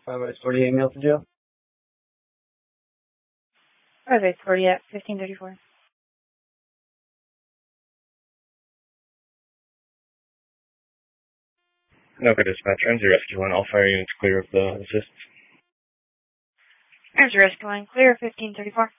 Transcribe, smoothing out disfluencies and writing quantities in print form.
48 Milton Jail. Private 40 at 1534. Okay, dispatch. Ramsey Rescue Line. All fire units clear of the assist. Ramsey Rescue Line, clear 1534.